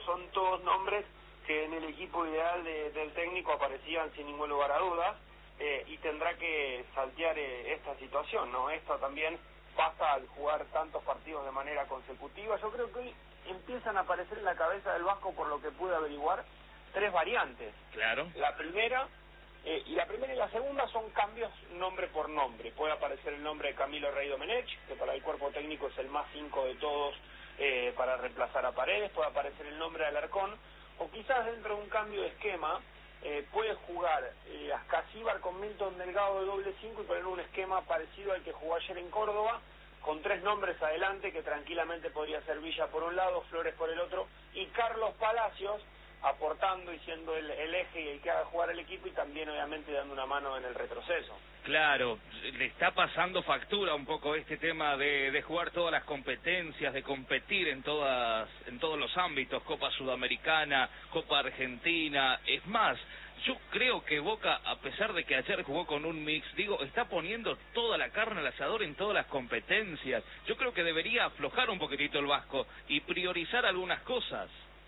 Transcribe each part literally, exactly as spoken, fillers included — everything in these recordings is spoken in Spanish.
son todos nombres que en el equipo ideal de, del técnico aparecían sin ningún lugar a dudas, eh, y tendrá que saltear eh, esta situación, ¿no? Esto también pasa al jugar tantos partidos de manera consecutiva. Yo creo que hoy empiezan a aparecer en la cabeza del Vasco, por lo que pude averiguar, tres variantes. Claro. La primera, eh, y la primera y la segunda son cambios nombre por nombre. Puede aparecer el nombre de Camilo Rey Domenech, que para el cuerpo técnico es el más cinco de todos, eh, para reemplazar a Paredes. Puede aparecer el nombre de Alarcón, o quizás dentro de un cambio de esquema, eh, puede jugar eh, Ascasíbar con Milton Delgado de doble cinco y poner un esquema parecido al que jugó ayer en Córdoba, con tres nombres adelante, que tranquilamente podría ser Villa por un lado, Flores por el otro, y Carlos Palacios aportando y siendo el, el eje y el que haga jugar el equipo, y también obviamente dando una mano en el retroceso. Claro, le está pasando factura un poco este tema de, de jugar todas las competencias, de competir en todas, en todos los ámbitos, Copa Sudamericana, Copa Argentina. Es más, yo creo que Boca, a pesar de que ayer jugó con un mix, digo, está poniendo toda la carne al asador en todas las competencias. Yo creo que debería aflojar un poquitito el Vasco y priorizar algunas cosas.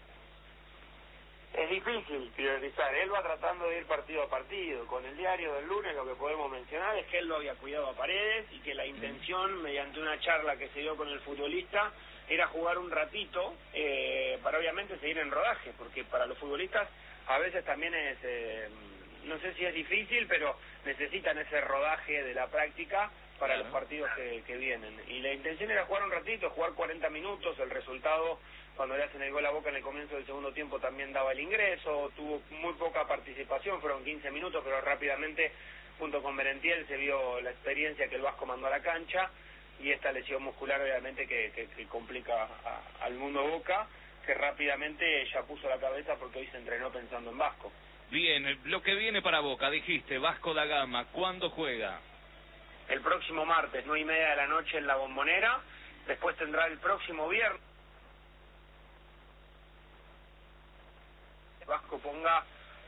Es difícil priorizar, él va tratando de ir partido a partido. Con el diario del lunes lo que podemos mencionar es que él lo había cuidado a Paredes y que la intención, mediante una charla que se dio con el futbolista, era jugar un ratito eh, para obviamente seguir en rodaje, porque para los futbolistas a veces también es, eh, no sé si es difícil, pero necesitan ese rodaje de la práctica para los partidos que, que vienen. Y la intención era jugar un ratito, jugar cuarenta minutos. El resultado, cuando le hacen el gol a Boca en el comienzo del segundo tiempo, también daba el ingreso. Tuvo muy poca participación, fueron quince minutos, pero rápidamente, junto con Merentiel, se vio la experiencia que el Vasco mandó a la cancha, y esta lesión muscular obviamente que, que, que complica a, al mundo Boca, que rápidamente ya puso la cabeza porque hoy se entrenó pensando en Vasco. Bien, lo que viene para Boca, dijiste, Vasco da Gama, ¿cuándo juega? El próximo martes, nueve y media de la noche en la Bombonera. Después tendrá el próximo viernes. Vasco ponga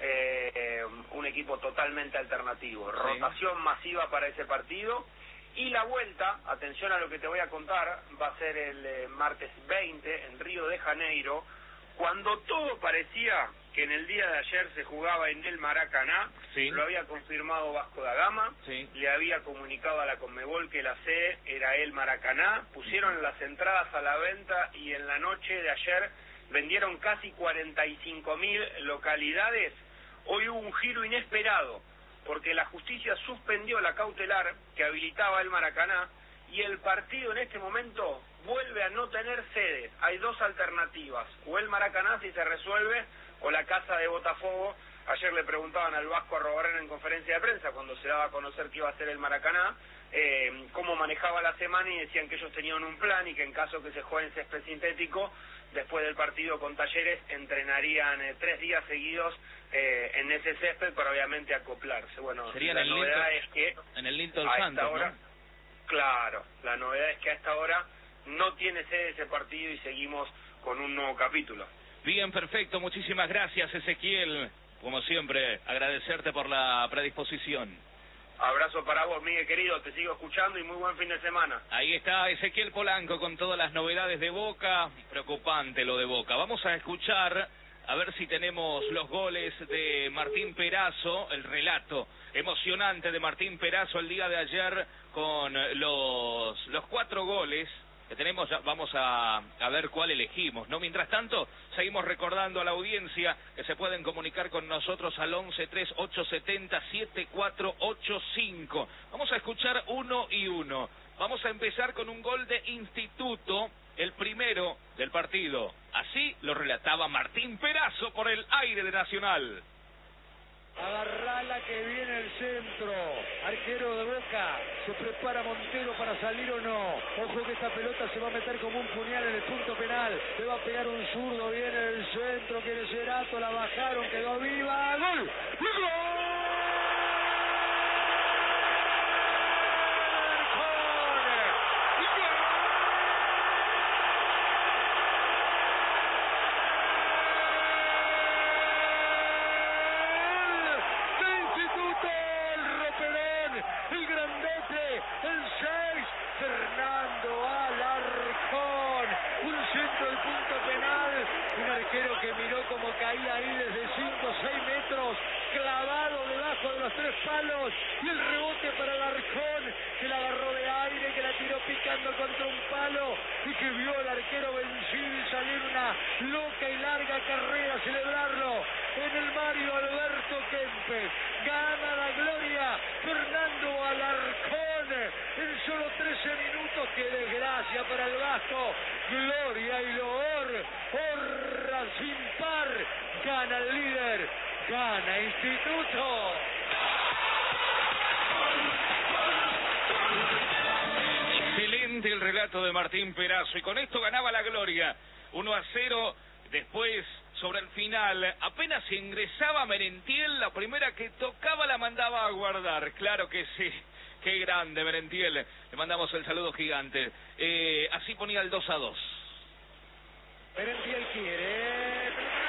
eh, un equipo totalmente alternativo. Sí. Rotación masiva para ese partido. Y la vuelta, atención a lo que te voy a contar, va a ser el eh, martes veinte en Río de Janeiro, cuando todo parecía que en el día de ayer se jugaba en el Maracaná. Sí. Lo había confirmado Vasco da Gama, sí. Le había comunicado a la Conmebol que la sede era el Maracaná, pusieron las entradas a la venta y en la noche de ayer vendieron casi cuarenta y cinco mil localidades. Hoy hubo un giro inesperado, porque la justicia suspendió la cautelar que habilitaba el Maracaná, y el partido en este momento vuelve a no tener sedes. Hay dos alternativas, o el Maracaná si se resuelve, o la casa de Botafogo. Ayer le preguntaban al Vasco Arrobarrena en conferencia de prensa, cuando se daba a conocer que iba a ser el Maracaná, eh, cómo manejaba la semana, y decían que ellos tenían un plan y que en caso que se juegue en césped sintético, después del partido con Talleres, entrenarían eh, tres días seguidos eh, en ese césped para obviamente acoplarse. Bueno, sería la en el novedad Linto, es que en el Linto del a Santos, esta hora, ¿no? Claro, la novedad es que a esta hora no tiene sede ese partido y seguimos con un nuevo capítulo. Bien, perfecto, muchísimas gracias, Ezequiel. Como siempre, agradecerte por la predisposición. Abrazo para vos, Miguel querido, te sigo escuchando y muy buen fin de semana. Ahí está Ezequiel Polanco con todas las novedades de Boca. Preocupante lo de Boca. Vamos a escuchar, a ver si tenemos los goles de Martín Perazo, el relato emocionante de Martín Perazo el día de ayer con los, los cuatro goles que tenemos. Vamos a, a ver cuál elegimos, ¿no? Mientras tanto, seguimos recordando a la audiencia que se pueden comunicar con nosotros al once tres ocho siete cero siete cuatro ocho cinco. Vamos a escuchar uno y uno. Vamos a empezar con un gol de Instituto, el primero del partido. Así lo relataba Martín Perazo por el aire de Nacional. Agarrala que viene el centro, arquero de Boca, se prepara Montero para salir o no, ojo que esta pelota se va a meter como un puñal en el punto penal, le va a pegar un zurdo, viene el centro, quiere Cerato, la bajaron, quedó viva, ¡gol! ¡Gol! Fernando Alarcón, un centro del punto penal, un arquero arquero que miró como caía ahí desde cinco o seis metros, clavado debajo de los tres palos, y el rebote para Alarcón, que la agarró de aire, que la tiró picando contra un palo, y que vio al arquero vencido y salir una loca y larga carrera a celebrarlo en el Mario Alberto Kempes. Gana la gloria Fernando Alarcón en solo trece minutos. ¡Qué desgracia para el Vasco! Gloria y loor, honra sin par. Gana el líder, gana Instituto. Excelente el relato de Martín Perazo, y con esto ganaba la gloria. uno a cero, después, sobre el final, apenas ingresaba Merentiel, la primera que tocaba la mandaba a guardar. Claro que sí, qué grande Merentiel, le mandamos el saludo gigante. Eh, así ponía el dos a dos. Merentiel quiere...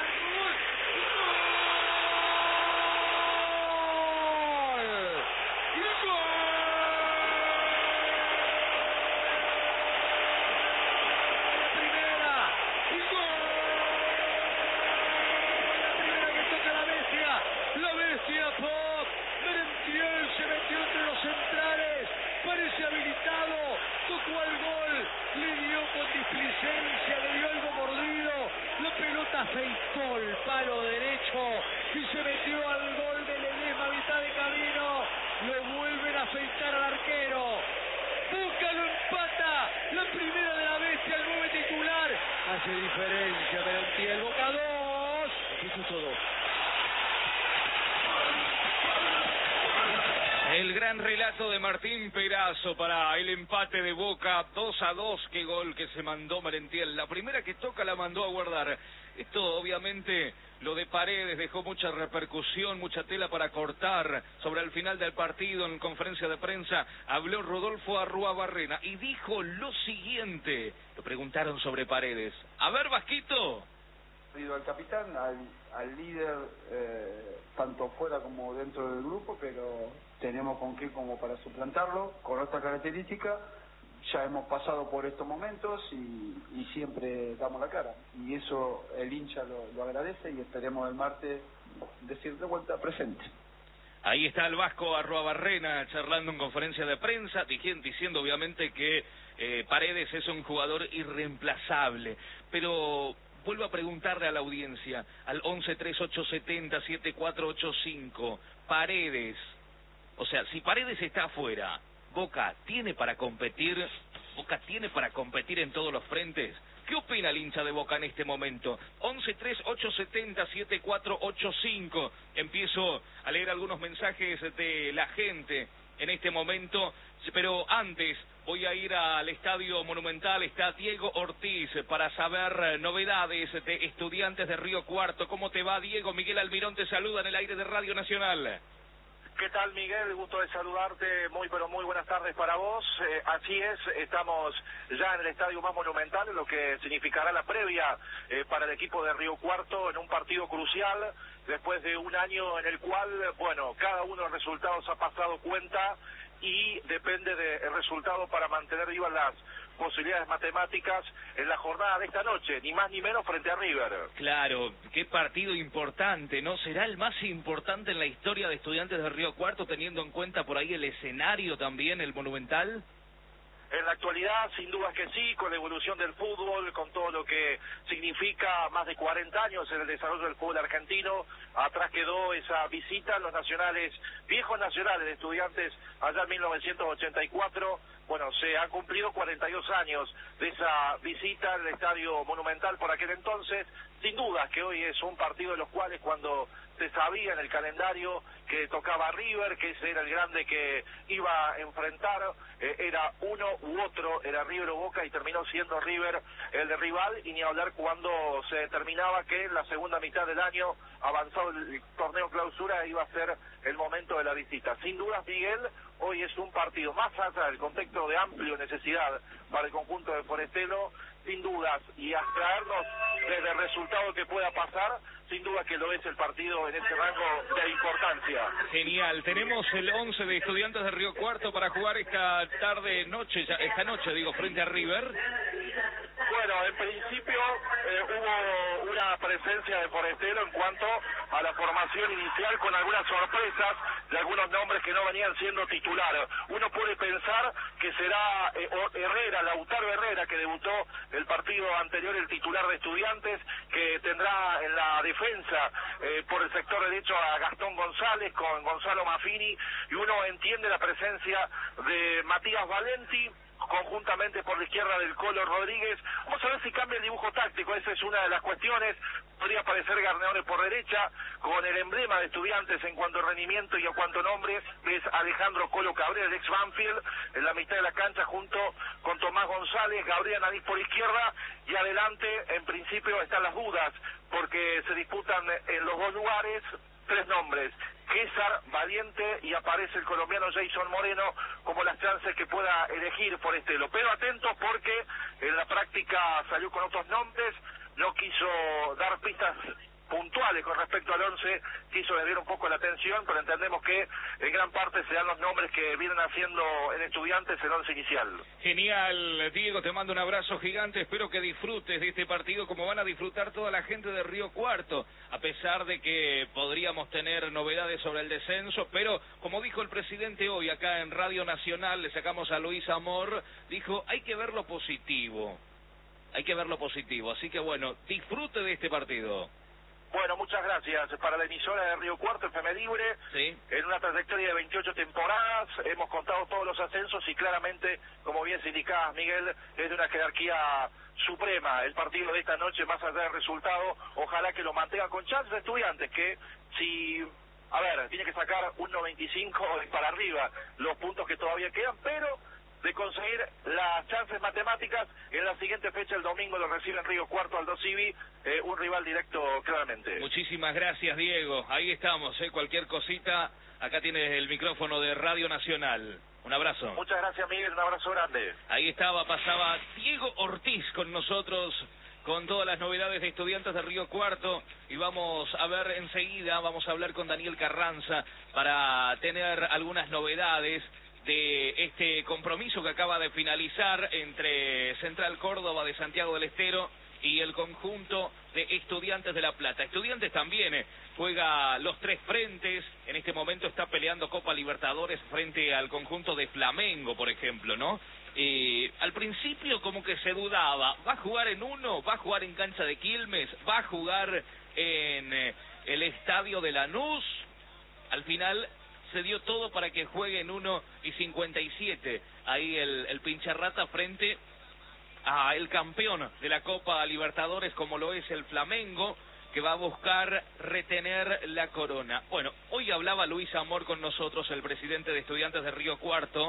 Afeitó el palo derecho y se metió al gol de Ledesma a mitad de camino. Lo vuelven a afeitar al arquero. Boca lo empata. La primera de la bestia, el nueve titular. Hace diferencia Merentiel. Boca dos. Instituto dos. El gran relato de Martín Perazo para el empate de Boca, dos a dos, qué gol que se mandó Merentiel. La primera que toca la mandó a guardar. Esto obviamente, lo de Paredes dejó mucha repercusión, mucha tela para cortar. Sobre el final del partido, en conferencia de prensa, habló Rodolfo Arruabarrena y dijo lo siguiente. Lo preguntaron sobre Paredes. A ver, Vasquito. Al capitán, al, al líder, eh, tanto fuera como dentro del grupo, pero tenemos con qué como para suplantarlo, con otra característica. Ya hemos pasado por estos momentos y, y siempre damos la cara, y eso el hincha lo, lo agradece, y esperemos el martes decir de vuelta presente. Ahí está el Vasco Arruabarrena charlando en conferencia de prensa, diciendo obviamente que eh, Paredes es un jugador irreemplazable, pero vuelvo a preguntarle a la audiencia, al once tres ocho siete cero siete cuatro ocho cinco, Paredes, o sea, si Paredes está afuera, Boca tiene para competir, Boca tiene para competir en todos los frentes. ¿Qué opina el hincha de Boca en este momento? once tres ocho siete cero siete cuatro ocho cinco. Empiezo a leer algunos mensajes de la gente en este momento, pero antes voy a ir al Estadio Monumental. Está Diego Ortiz para saber novedades de Estudiantes de Río Cuarto. ¿Cómo te va, Diego? Miguel Almirón te saluda en el aire de Radio Nacional. ¿Qué tal, Miguel? Gusto de saludarte. Muy, pero muy buenas tardes para vos. Eh, así es, estamos ya en el estadio más monumental, lo que significará la previa eh, para el equipo de Río Cuarto en un partido crucial, después de un año en el cual, bueno, cada uno de los resultados ha pasado cuenta y depende del resultado para mantener vivas las posibilidades matemáticas en la jornada de esta noche, ni más ni menos frente a River. Claro, qué partido importante, ¿no? ¿Será el más importante en la historia de Estudiantes de Río Cuarto, teniendo en cuenta por ahí el escenario también, el Monumental? En la actualidad, sin dudas que sí, con la evolución del fútbol, con todo lo que significa más de cuarenta años en el desarrollo del fútbol argentino. Atrás quedó esa visita a los nacionales, viejos nacionales de Estudiantes, allá en mil novecientos ochenta y cuatro. Bueno, se han cumplido cuarenta y dos años de esa visita al Estadio Monumental por aquel entonces. Sin duda que hoy es un partido de los cuales, cuando se sabía en el calendario que tocaba River, que ese era el grande que iba a enfrentar, eh, era uno u otro, era River o Boca, y terminó siendo River el de rival, y ni hablar cuando se determinaba que en la segunda mitad del año, avanzado el torneo clausura, iba a ser el momento de la visita. Sin duda, Miguel, hoy es un partido más allá del contexto de amplia necesidad para el conjunto de Forestelo, sin dudas, y a traernos desde el resultado que pueda pasar, sin duda que lo es el partido en ese rango de importancia. Genial, tenemos el once de Estudiantes de Río Cuarto para jugar esta tarde, noche, ya, esta noche digo, frente a River. Bueno, Bueno, en principio eh, hubo una presencia de Forestero en cuanto a la formación inicial, con algunas sorpresas de algunos nombres que no venían siendo titular. Uno puede pensar que será eh, Herrera, Lautaro Herrera, que debutó el partido anterior, el titular de Estudiantes, que tendrá en la defensa eh, por el sector derecho a Gastón González con Gonzalo Maffini, y uno entiende la presencia de Matías Valenti, conjuntamente por la izquierda del Colo Rodríguez. Vamos a ver si cambia el dibujo táctico, esa es una de las cuestiones. Podría aparecer Garneone por derecha, con el emblema de Estudiantes en cuanto a rendimiento y en cuanto a nombres, es Alejandro Colo Cabrera, el ex Banfield, en la mitad de la cancha junto con Tomás González, Gabriel Anís por izquierda, y adelante en principio están las dudas, porque se disputan en los dos lugares tres nombres: César, Valiente, y aparece el colombiano Jason Moreno como las chances que pueda elegir Forestero. Pero atentos, porque en la práctica salió con otros nombres, no quiso dar pistas puntuales con respecto al once, quiso desviar un poco la atención, pero entendemos que en gran parte serán los nombres que vienen haciendo en Estudiantes el once inicial. Genial, Diego, te mando un abrazo gigante, espero que disfrutes de este partido como van a disfrutar toda la gente de Río Cuarto, a pesar de que podríamos tener novedades sobre el descenso, pero como dijo el presidente hoy acá en Radio Nacional, le sacamos a Luis Amor, dijo, hay que ver lo positivo, hay que ver lo positivo, así que bueno, disfrute de este partido. Bueno, muchas gracias. Para la emisora de Río Cuarto, F M Libre, sí, en una trayectoria de veintiocho temporadas, hemos contado todos los ascensos y claramente, como bien se indicaba Miguel, es de una jerarquía suprema. El partido de esta noche, más allá del resultado, ojalá que lo mantenga con chances de Estudiantes, que si, a ver, tiene que sacar un noventa y cinco para arriba los puntos que todavía quedan, pero de conseguir las chances matemáticas, en la siguiente fecha, el domingo, lo recibe en Río Cuarto Aldo Civi, eh, un rival directo claramente. Muchísimas gracias, Diego. Ahí estamos, eh, cualquier cosita, acá tienes el micrófono de Radio Nacional. Un abrazo. Muchas gracias, Miguel, un abrazo grande. Ahí estaba, pasaba Diego Ortiz con nosotros, con todas las novedades de Estudiantes de Río Cuarto, y vamos a ver enseguida, vamos a hablar con Daniel Carranza para tener algunas novedades de este compromiso que acaba de finalizar entre Central Córdoba de Santiago del Estero y el conjunto de Estudiantes de La Plata. Estudiantes también eh, juega los tres frentes, en este momento está peleando Copa Libertadores frente al conjunto de Flamengo, por ejemplo, ¿no? Eh, al principio como que se dudaba, ¿va a jugar en uno? ¿Va a jugar en cancha de Quilmes? ¿Va a jugar en eh, el estadio de Lanús? Al final se dio todo para que juegue en uno y cincuenta y siete, ahí el, el Pincharrata frente a el campeón de la Copa Libertadores como lo es el Flamengo, que va a buscar retener la corona. Bueno, hoy hablaba Luis Amor con nosotros, el presidente de Estudiantes de Río Cuarto,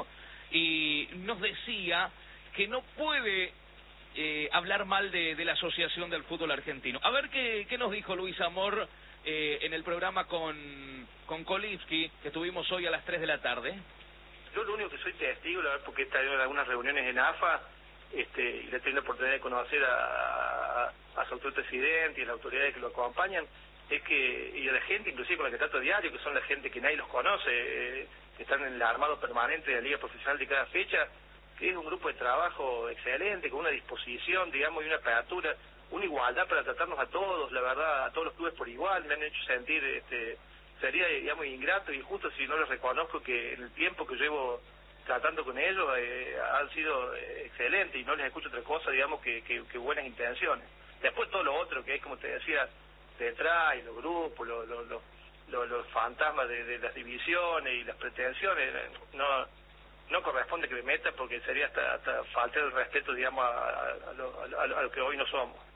y nos decía que no puede eh, hablar mal de, de la Asociación del Fútbol Argentino. A ver qué, qué nos dijo Luis Amor eh, en el programa con, con Kolivsky, que tuvimos hoy a las tres de la tarde. Yo lo único que soy testigo, la verdad, porque he estado en algunas reuniones en A F A, este, y le he tenido la oportunidad de conocer a, a, a su actual presidente y a las autoridades que lo acompañan, es que, y a la gente inclusive con la que trato diario, que son la gente que nadie los conoce, eh, que están en el armado permanente de la Liga Profesional de cada fecha, que es un grupo de trabajo excelente, con una disposición, digamos, y una apertura, una igualdad para tratarnos a todos, la verdad, a todos los clubes por igual. Me han hecho sentir, este, sería, digamos, ingrato y injusto si no les reconozco que en el tiempo que llevo tratando con ellos eh, han sido eh, excelentes, y no les escucho otra cosa, digamos, que, que, que buenas intenciones. Después todo lo otro, que es, como te decía, detrás, y los grupos, los, los, los, los, los fantasmas de, de las divisiones y las pretensiones, no no corresponde que me meta, porque sería hasta, hasta faltar el respeto, digamos, a, a, a, lo, a, lo, a lo que hoy no somos.